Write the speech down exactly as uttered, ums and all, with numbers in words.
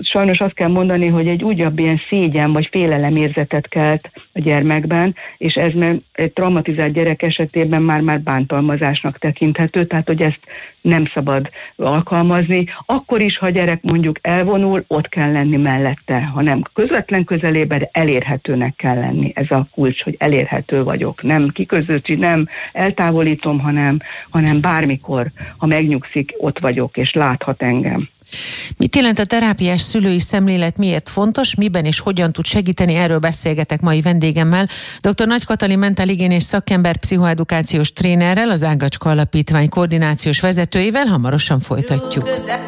sajnos azt kell mondani, hogy egy újabb ilyen szégyen vagy félelemérzetet kelt a gyermekben, és ez egy traumatizált gyerek esetében már-már bántalmazásnak tekinthető, tehát hogy ezt nem szabad alkalmazni. Akkor is, ha a gyerek mondjuk elvonul, ott kell lenni mellette, ha nem közvetlen közelében, de elérhetőnek kell lenni. Ez a kulcs, hogy elérhető vagyok. Nem kiközötti, nem eltávolítom, hanem, hanem bármikor, ha megnyugszik, ott vagyok, és láthat engem. Mit jelent a terápiás szülői szemlélet, miért fontos, miben és hogyan tud segíteni? Erről beszélgetek mai vendégemmel, dr. Nagy Katalin mentálhigiénés szakember, pszichoedukációs trénerrel, az Ágacska Alapítvány koordinációs vezetőjével. Hamarosan folytatjuk.